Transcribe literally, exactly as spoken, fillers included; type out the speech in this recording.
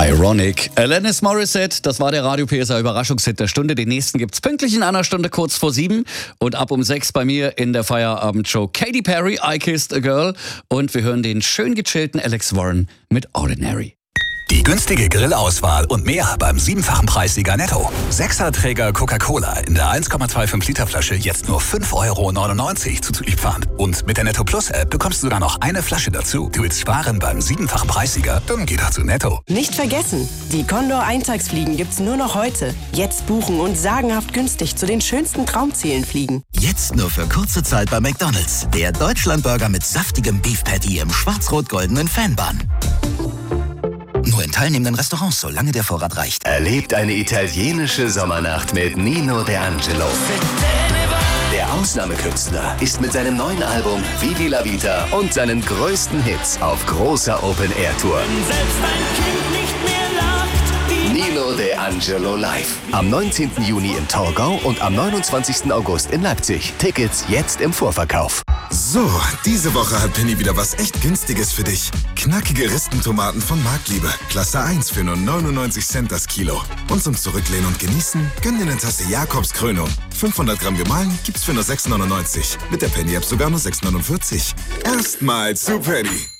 Ironic. Alanis Morissette, das war der Radio P S A Überraschungshit der Stunde. Den nächsten gibt's pünktlich in einer Stunde kurz vor sieben. Und ab um sechs bei mir in der Feierabendshow Katy Perry, I Kissed a Girl. Und wir hören den schön gechillten Alex Warren mit Ordinary. Die günstige Grillauswahl und mehr beim siebenfachen Preissieger Netto. Sechserträger Coca-Cola in der eins Komma fünfundzwanzig Liter Flasche jetzt nur fünf Euro neunundneunzig zuzüglich Pfand. Und mit der Netto Plus App bekommst du sogar noch eine Flasche dazu. Du willst sparen beim siebenfachen Preissieger? Dann geh doch zu Netto. Nicht vergessen, die Condor Eintagsfliegen gibt's nur noch heute. Jetzt buchen und sagenhaft günstig zu den schönsten Traumzielen fliegen. Jetzt nur für kurze Zeit bei McDonald's. Der Deutschlandburger mit saftigem Beef Patty im schwarz-rot-goldenen Fanbun. Nur in teilnehmenden Restaurants, solange der Vorrat reicht. Erlebt eine italienische Sommernacht mit Nino De Angelo. Der Ausnahmekünstler ist mit seinem neuen Album Vivi la Vita und seinen größten Hits auf großer Open-Air-Tour. Nino De Angelo live. Am neunzehnten Juni in Torgau und am neunundzwanzigsten August in Leipzig. Tickets jetzt im Vorverkauf. So, diese Woche hat Penny wieder was echt Günstiges für dich. Knackige Ristentomaten von Marktliebe. Klasse eins für nur neunundneunzig Cent das Kilo. Und zum Zurücklehnen und Genießen, gönn dir eine Tasse Jakobs Krönung. fünfhundert Gramm gemahlen gibt's für nur sechs neunundneunzig. Mit der Penny-App sogar nur sechs neunundvierzig. Erstmal zu Penny.